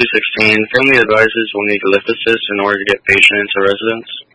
216. Family advises will need lift assist in order to get patient into residence.